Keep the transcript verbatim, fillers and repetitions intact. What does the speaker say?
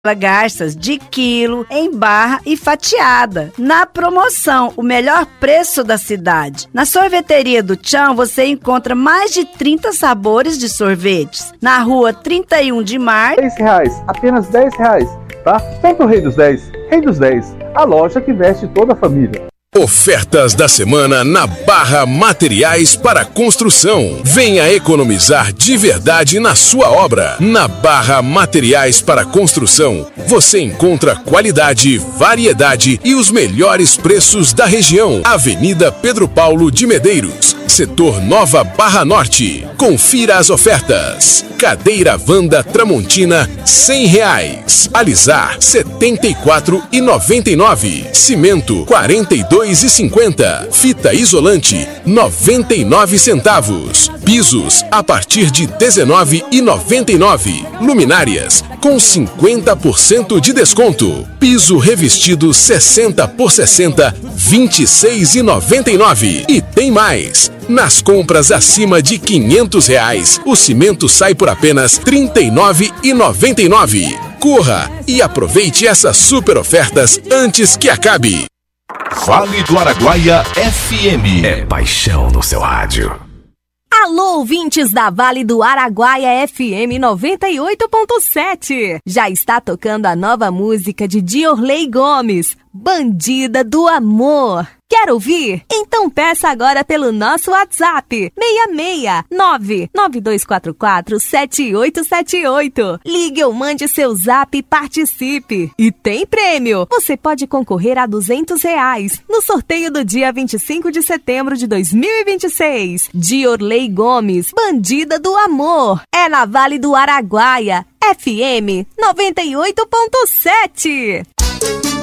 garças de quilo, em barra e fatiada. Na promoção, o melhor preço da cidade. Na sorveteria do Tchão, você encontra mais de trinta sabores de sorvetes. Na rua trinta e um de março, dez reais, apenas dez reais, tá? Vem pro Rei dos dez, Rei dos dez, a loja que veste toda a família. Ofertas da semana na Barra Materiais para Construção. Venha economizar de verdade na sua obra. Na Barra Materiais para Construção, você encontra qualidade, variedade e os melhores preços da região. Avenida Pedro Paulo de Medeiros, setor Nova Barra Norte. Confira as ofertas. Cadeira Wanda Tramontina, cem reais. Alisar, setenta e quatro reais e noventa e nove centavos. Cimento, quarenta e dois reais e cinquenta centavos. Fita isolante, noventa e nove centavos. Pisos, a partir de dezenove reais e noventa e nove centavos. Luminárias, com cinquenta por cento de desconto. Piso revestido sessenta por sessenta, vinte e seis reais e noventa e nove centavos. E tem mais! Nas compras acima de quinhentos reais, o cimento sai por apenas trinta e nove reais e noventa e nove centavos. Corra e aproveite essas super ofertas antes que acabe. Vale do Araguaia F M. É paixão no seu rádio. Alô, ouvintes da Vale do Araguaia F M noventa e oito ponto sete. Já está tocando a nova música de Diorley Gomes, Bandida do Amor. Quer ouvir? Então peça agora pelo nosso WhatsApp seis seis nove nove dois quatro quatro sete oito sete oito. Ligue ou mande seu zap e participe. E tem prêmio! Você pode concorrer a duzentos reais no sorteio do dia vinte e cinco de setembro de dois mil e vinte e seis. Diorley Gomes, Bandida do Amor. É na Vale do Araguaia, F M noventa e oito ponto sete.